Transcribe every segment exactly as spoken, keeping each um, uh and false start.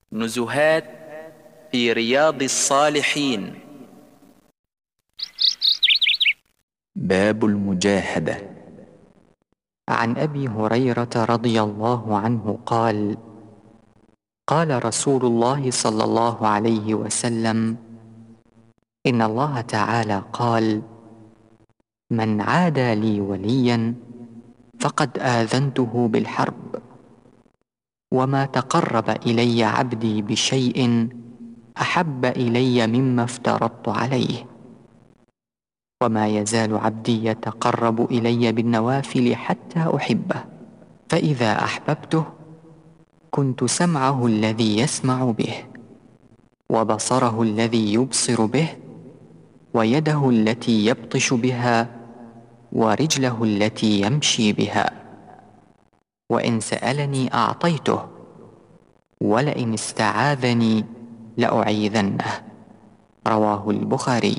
نزهات في رياض الصالحين. باب المجاهدة. عن أبي هريرة رضي الله عنه قال: قال رسول الله صلى الله عليه وسلم: إن الله تعالى قال: من عادى لي وليا فقد آذنته بالحرب، وما تقرب إلي عبدي بشيء أحب إلي مما افترضت عليه، وما يزال عبدي يتقرب إلي بالنوافل حتى أحبه، فإذا أحببته كنت سمعه الذي يسمع به، وبصره الذي يبصر به، ويده التي يبطش بها، ورجله التي يمشي بها. وإن سألني أعطيته، ولئن استعاذني لأعيذنه. رواه البخاري.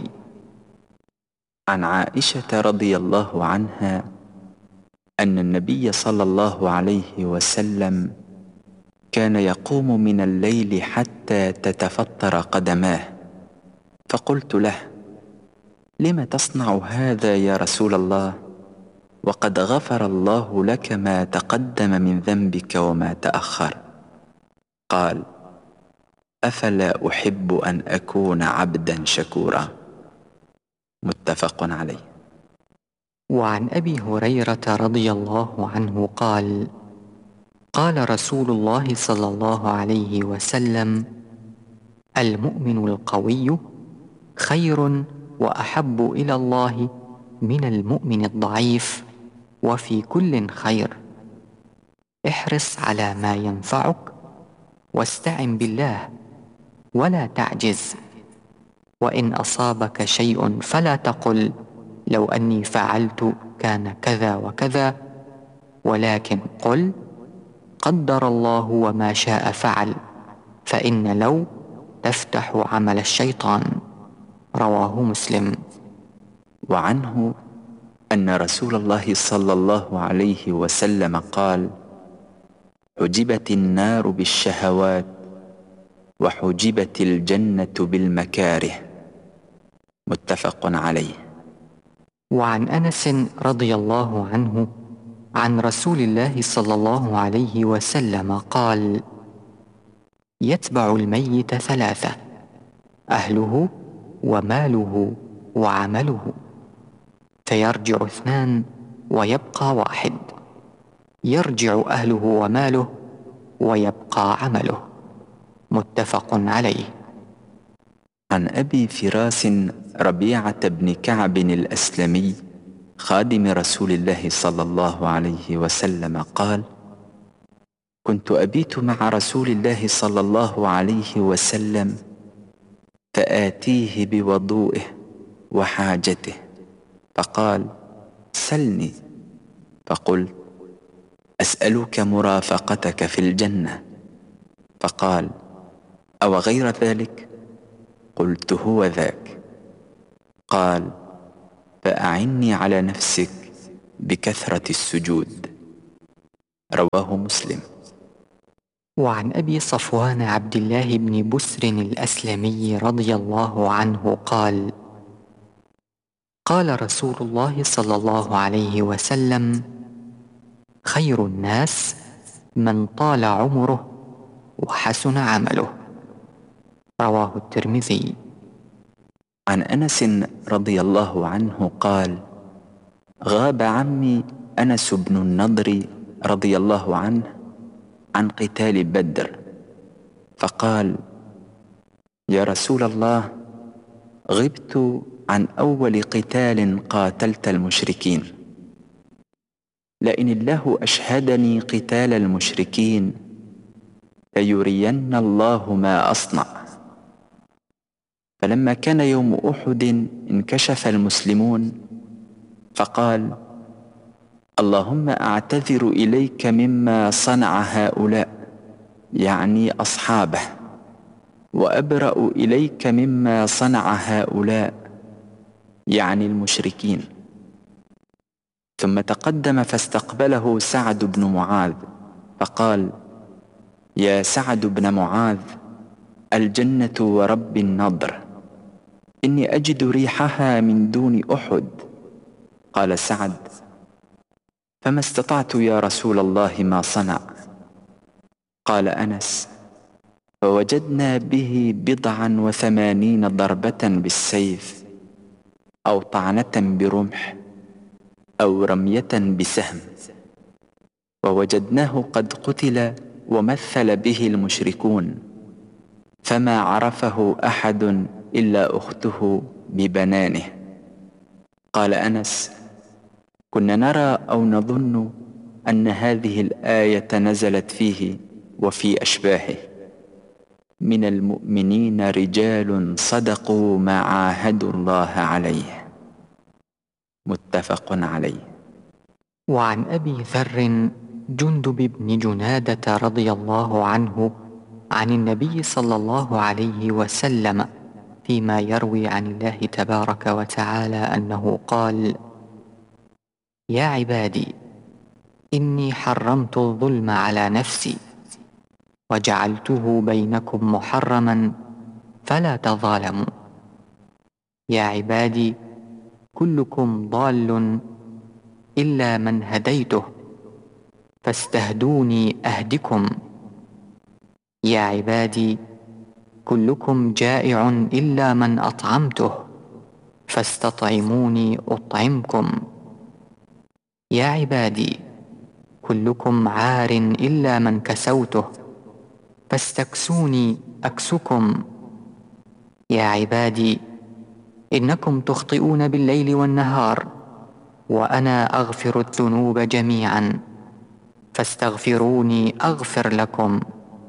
عن عائشة رضي الله عنها أن النبي صلى الله عليه وسلم كان يقوم من الليل حتى تتفطر قدماه، فقلت له: لم تصنع هذا يا رسول الله، وقد غفر الله لك ما تقدم من ذنبك وما تأخر؟ قال: أفلا أحب أن أكون عبدا شكورا. متفق عليه. وعن أبي هريرة رضي الله عنه قال: قال رسول الله صلى الله عليه وسلم: المؤمن القوي خير وأحب إلى الله من المؤمن الضعيف، وفي كل خير. احرص على ما ينفعك، واستعن بالله، ولا تعجز. وإن أصابك شيء فلا تقل لو أني فعلت كان كذا وكذا، ولكن قل قدر الله وما شاء فعل، فإن لو تفتح عمل الشيطان. رواه مسلم. وعنه أن رسول الله صلى الله عليه وسلم قال: حجبت النار بالشهوات، وحجبت الجنة بالمكاره. متفق عليه. وعن أنس رضي الله عنه عن رسول الله صلى الله عليه وسلم قال: يتبع الميت ثلاثة: أهله وماله وعمله، فيرجع اثنان ويبقى واحد، يرجع أهله وماله ويبقى عمله. متفق عليه. عن أبي فراس ربيعة بن كعب الأسلمي خادم رسول الله صلى الله عليه وسلم قال: كنت أبيت مع رسول الله صلى الله عليه وسلم، فآتيه بوضوئه وحاجته، فقال: سلني. فقلت: أسألك مرافقتك في الجنة. فقال: أو غير ذلك؟ قلت: هو ذاك. قال: فأعني على نفسك بكثرة السجود. رواه مسلم. وعن أبي صفوان عبد الله بن بسر الأسلمي رضي الله عنه قال: قال رسول الله صلى الله عليه وسلم: خير الناس من طال عمره وحسن عمله. رواه الترمذي. عن أنس رضي الله عنه قال: غاب عمي أنس بن النضر رضي الله عنه عن قتال بدر، فقال: يا رسول الله، غبت عن أول قتال قاتلت المشركين، لئن الله أشهدني قتال المشركين ليرين الله ما أصنع. فلما كان يوم أحد انكشف المسلمون، فقال: اللهم أعتذر إليك مما صنع هؤلاء، يعني أصحابه، وأبرأ إليك مما صنع هؤلاء، يعني المشركين. ثم تقدم فاستقبله سعد بن معاذ، فقال: يا سعد بن معاذ، الجنة ورب النضر، إني أجد ريحها من دون أحد. قال سعد: فما استطعت يا رسول الله ما صنع. قال أنس: فوجدنا به بضعا وثمانين ضربة بالسيف، أو طعنة برمح، أو رمية بسهم، ووجدناه قد قتل ومثل به المشركون، فما عرفه أحد إلا أخته ببنانه. قال أنس: كنا نرى أو نظن أن هذه الآية نزلت فيه وفي أشباهه: من المؤمنين رجال صدقوا ما عاهدوا الله عليه. متفق عليه. وعن أبي ذر جندب بن جنادة رضي الله عنه عن النبي صلى الله عليه وسلم فيما يروي عن الله تبارك وتعالى أنه قال: يا عبادي، إني حرمت الظلم على نفسي وجعلته بينكم محرما فلا تظالموا. يا عبادي، كلكم ضال إلا من هديته فاستهدوني أهدكم. يا عبادي، كلكم جائع إلا من أطعمته فاستطعموني أطعمكم. يا عبادي، كلكم عار إلا من كسوته فاستكسوني أكسكم. يا عبادي، إنكم تخطئون بالليل والنهار وأنا أغفر الذنوب جميعا فاستغفروني أغفر لكم.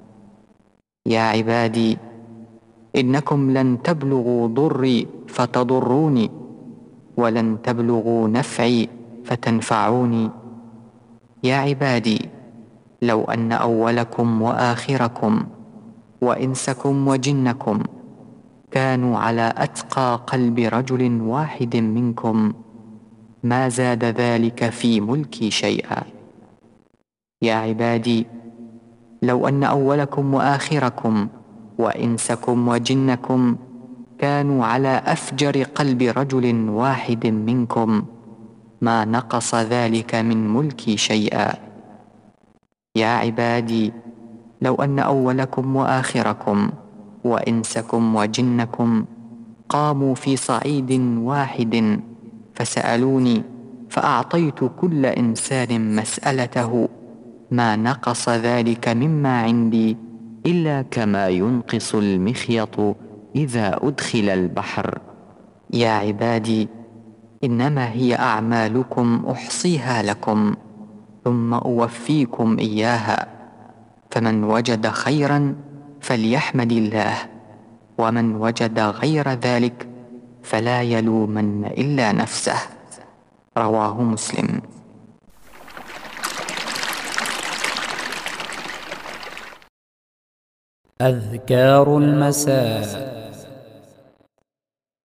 يا عبادي، إنكم لن تبلغوا ضري فتضروني ولن تبلغوا نفعي فتنفعوني. يا عبادي، لو أن أولكم وآخركم وإنسكم وجنكم كانوا على أتقى قلب رجل واحد منكم ما زاد ذلك في ملكي شيئا. يا عبادي، لو أن أولكم وآخركم وإنسكم وجنكم كانوا على أفجر قلب رجل واحد منكم ما نقص ذلك من ملكي شيئا. يا عبادي، لو أن أولكم وآخركم وإنسكم وجنكم قاموا في صعيد واحد فسألوني فأعطيت كل إنسان مسألته ما نقص ذلك مما عندي إلا كما ينقص المخيط إذا أدخل البحر. يا عبادي، إنما هي أعمالكم أحصيها لكم ثم أوفيكم إياها، فمن وجد خيرا فليحمد الله، ومن وجد غير ذلك فلا يلومن إلا نفسه. رواه مسلم. أذكار المساء.